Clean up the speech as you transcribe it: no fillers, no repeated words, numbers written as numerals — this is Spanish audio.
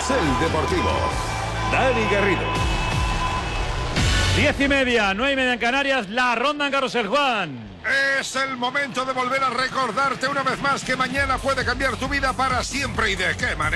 Carrusel Deportivo. Dani Garrido. 10:30, 9:30 en Canarias, la ronda en Carrusel, Juan. Es el momento de volver a recordarte una vez más que mañana puede cambiar tu vida para siempre y de qué manera.